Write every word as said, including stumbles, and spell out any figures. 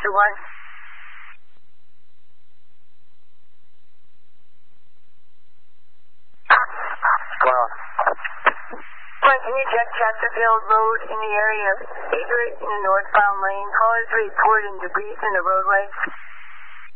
two one. Well, Point, can you check Chesterfield Road in the area of Acre in the northbound lane? Callers report in debris in the roadway.